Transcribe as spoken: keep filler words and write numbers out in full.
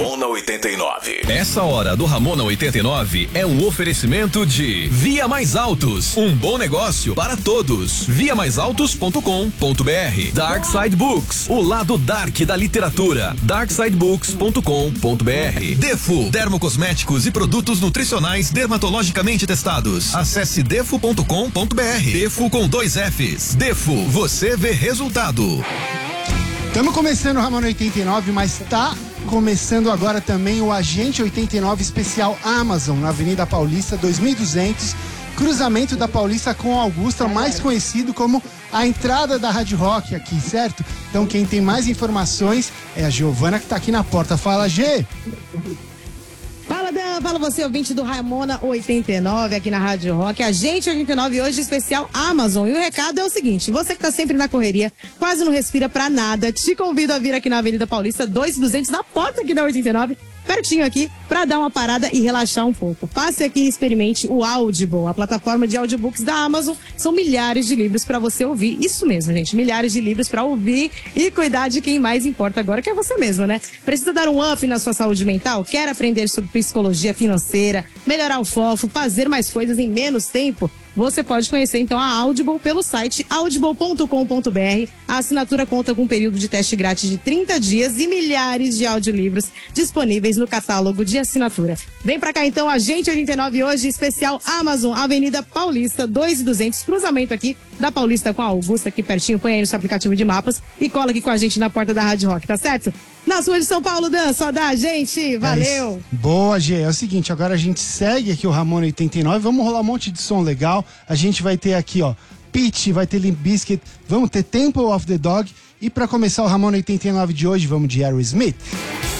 Ramona oitenta e nove. Essa hora do Ramona oitenta e nove é um oferecimento de Via Mais Altos, um bom negócio para todos. via mais altos ponto com ponto br. Dark Side Books, o lado dark da literatura. dark side books ponto com ponto br. Defo, dermocosméticos e produtos nutricionais dermatologicamente testados. Acesse defo ponto com ponto br. Defo com dois Fs. Defo, você vê resultado. Estamos começando o Ramona oitenta e nove, mas tá começando agora também o Agente oitenta e nove especial Amazon, na Avenida Paulista, dois mil e duzentos, cruzamento da Paulista com Augusta, mais conhecido como a entrada da Rádio Rock aqui, certo? Então quem tem mais informações é a Giovana, que tá aqui na porta. Fala, G! Fala, Dan, fala você, ouvinte do Ramona oitenta e nove aqui na Rádio Rock. Agente oitenta e nove hoje especial Amazon. E o recado é o seguinte: você que tá sempre na correria, quase não respira pra nada, te convido a vir aqui na Avenida Paulista, dois mil e duzentos, na porta aqui da oitenta e nove, pertinho aqui, pra dar uma parada e relaxar um pouco. Passe aqui e experimente o Audible, a plataforma de audiobooks da Amazon. São milhares de livros pra você ouvir. Isso mesmo, gente, milhares de livros pra ouvir e cuidar de quem mais importa agora, que é você mesmo, né? Precisa dar um up na sua saúde mental? Quer aprender sobre psicologia financeira, melhorar o foco, fazer mais coisas em menos tempo? Você pode conhecer então a Audible pelo site audible ponto com ponto br. A assinatura conta com um período de teste grátis de trinta dias e milhares de audiolivros disponíveis no catálogo de assinatura. Vem pra cá então, Agente oitenta e nove hoje, especial Amazon, Avenida Paulista, dois mil e duzentos, cruzamento aqui da Paulista com a Augusta, aqui pertinho. Põe aí no seu aplicativo de mapas e cola aqui com a gente na porta da Rádio Rock, tá certo? Na sua de São Paulo, Dan, só dá, gente, valeu! É boa, G, é o seguinte, agora a gente segue aqui o Ramona oitenta e nove, vamos rolar um monte de som legal, a gente vai ter aqui, ó, Peach, vai ter Limp Bizkit, vamos ter Temple of the Dog, e pra começar o Ramona oitenta e nove de hoje, vamos de Aerosmith.